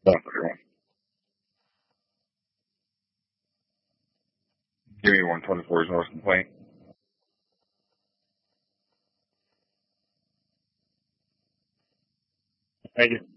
131. Give me 124's North complaint. Thank you.